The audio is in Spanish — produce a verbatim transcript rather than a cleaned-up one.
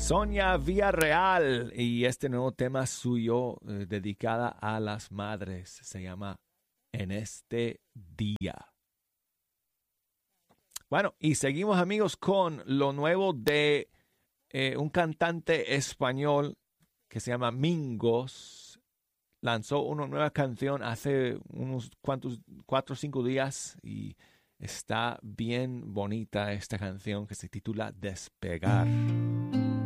Sonia Villarreal y este nuevo tema suyo eh, dedicada a las madres se llama En este día. Bueno, y seguimos amigos con lo nuevo de eh, un cantante español que se llama Mingos. Lanzó una nueva canción hace unos cuantos, cuatro o cinco días y está bien bonita esta canción que se titula Despegar.